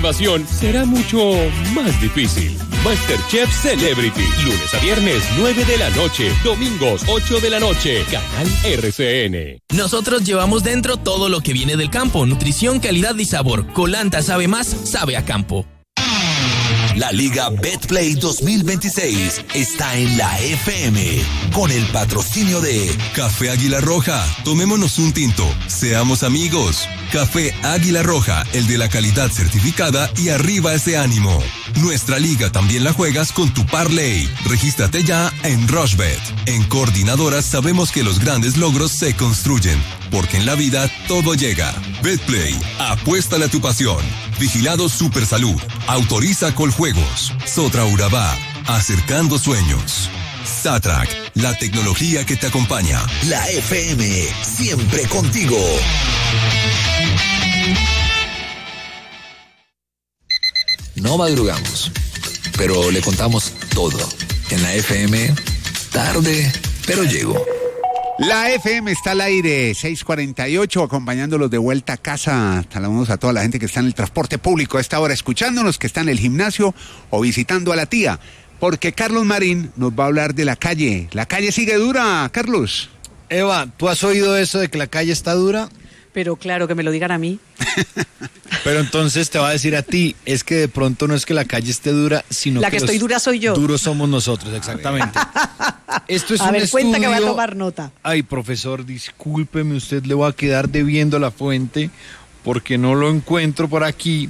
salvación será mucho más difícil. MasterChef Celebrity, lunes a viernes 9 de la noche, domingos 8 de la noche, canal RCN. Nosotros llevamos dentro todo lo que viene del campo, nutrición, calidad y sabor. Colanta sabe más, sabe a campo. La Liga Betplay 2026 está en la FM con el patrocinio de Café Águila Roja. Tomémonos un tinto, seamos amigos. Café Águila Roja, el de la calidad certificada y arriba ese ánimo. Nuestra liga también la juegas con tu parlay. Regístrate ya en Rushbet. En Coordinadoras sabemos que los grandes logros se construyen, porque en la vida todo llega. Betplay, apuéstale a tu pasión. Vigilado Supersalud. Autoriza Coljuegos. Sotra Urabá. Acercando sueños. SATRAC, la tecnología que te acompaña. La FM, siempre contigo. No madrugamos, pero le contamos todo. En la FM, tarde, pero llego. La FM está al aire, 6:48, acompañándolos de vuelta a casa. Saludamos a toda la gente que está en el transporte público a esta hora, escuchándonos, que está en el gimnasio o visitando a la tía. Porque Carlos Marín nos va a hablar de la calle. La calle sigue dura, Carlos. Eva, ¿tú has oído eso de que la calle está dura? Pero claro, que me lo digan a mí. Pero entonces te va a decir a ti, es que de pronto no es que la calle esté dura, sino la que estoy dura soy yo. Duros somos nosotros, exactamente. Esto es a un ver, estudio... cuenta que voy a tomar nota. Ay, profesor, discúlpeme, usted le va a quedar debiendo la fuente porque no lo encuentro por aquí.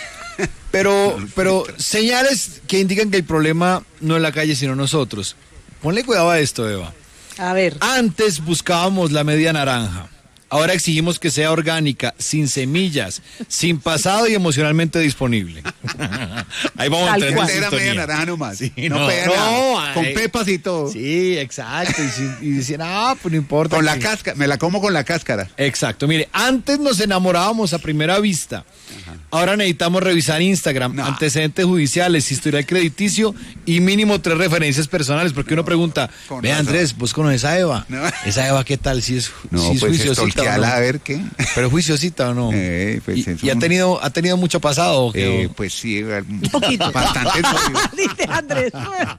Pero señales que indican que el problema no es la calle, sino nosotros. Ponle cuidado a esto, Eva. A ver. Antes buscábamos la media naranja. Ahora exigimos que sea orgánica, sin semillas, sin pasado y emocionalmente disponible. Ahí vamos a entrar en era media naranja nomás. Sí, no, con pepas y todo. Sí, exacto. Y decían, pues no importa. Con la cáscara, me la como con la cáscara. Exacto. Mire, antes nos enamorábamos a primera vista. Ajá. Ahora necesitamos revisar Instagram, antecedentes judiciales, historial crediticio y mínimo 3 referencias personales. Porque uno pregunta, ve Andrés, ¿vos conoces a Eva? No. ¿Esa Eva qué tal? Si es juiciosita. ¿No? A ver qué. Pero juiciosita o no. Pues ¿Y ha tenido mucho pasado? ¿O qué? Pues sí, un poquito. Bastantes novios. Dice Andrés.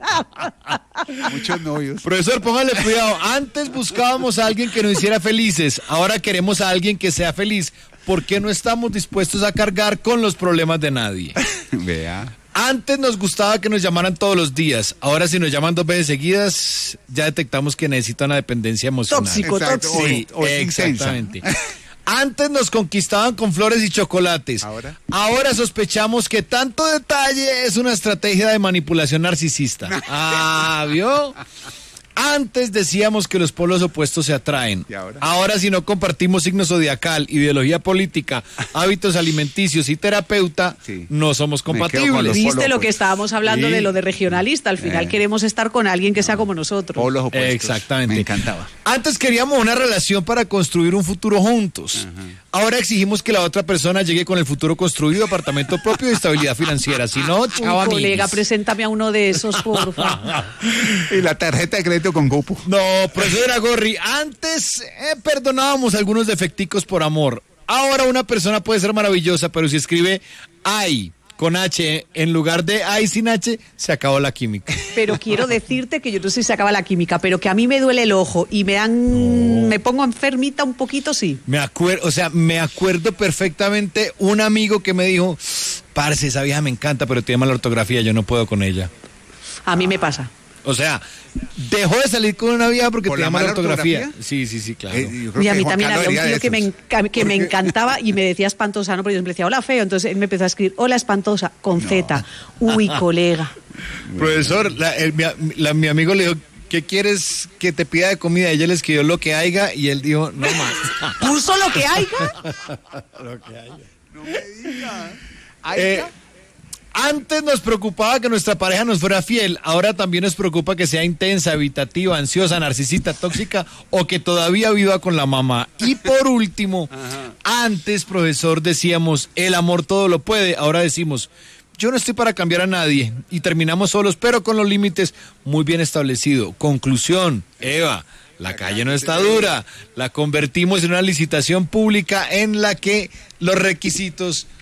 Muchos novios. Profesor, póngale cuidado. Antes buscábamos a alguien que nos hiciera felices. Ahora queremos a alguien que sea feliz. ¿Por qué no estamos dispuestos a cargar con los problemas de nadie? Vea. Antes nos gustaba que nos llamaran todos los días. Ahora si nos llaman 2 veces seguidas, ya detectamos que necesita una dependencia emocional. Tóxico. Sí, exactamente. Antes nos conquistaban con flores y chocolates. Ahora sospechamos que tanto detalle es una estrategia de manipulación narcisista. ¿Vio? Antes decíamos que los polos opuestos se atraen. Ahora si no compartimos signo zodiacal, ideología política, hábitos alimenticios y terapeuta, no somos compatibles. ¿Viste lo que estábamos hablando de lo de regionalista? Al final queremos estar con alguien que sea como nosotros. Polos opuestos. Exactamente. Me encantaba. Antes queríamos una relación para construir un futuro juntos. Ahora exigimos que la otra persona llegue con el futuro construido, apartamento propio y estabilidad financiera. Si no, chao, colega, preséntame a uno de esos, por favor. Y la tarjeta de crédito con cupo. No, profesora Gorri, antes perdonábamos algunos defecticos por amor. Ahora una persona puede ser maravillosa, pero si escribe ay con H en lugar de ay sin H, se acabó la química. Pero quiero decirte que yo no sé si se acaba la química, pero que a mí me duele el ojo y me pongo enfermita un poquito, sí. Me acuerdo perfectamente un amigo que me dijo, parce, esa vieja me encanta, pero tiene mala ortografía, yo no puedo con ella. A mí me pasa. O sea, dejó de salir con una vieja porque tenía mala ortografía. Sí, claro. Y a mí también había un tío que me encantaba y me decía espantosa, ¿no? Porque yo me decía, hola, feo. Entonces él me empezó a escribir, hola, espantosa, con Z. Uy, colega. Profesor, mi amigo le dijo, ¿qué quieres que te pida de comida? Ella le escribió lo que haya y él dijo, no más. ¿Puso lo que haya? Lo que haya. No me digas. Antes nos preocupaba que nuestra pareja nos fuera fiel, ahora también nos preocupa que sea intensa, evitativa, ansiosa, narcisista, tóxica o que todavía viva con la mamá. Y por último, antes, profesor, decíamos, el amor todo lo puede, ahora decimos, yo no estoy para cambiar a nadie y terminamos solos, pero con los límites muy bien establecidos. Conclusión, Eva, la calle no está dura, la convertimos en una licitación pública en la que los requisitos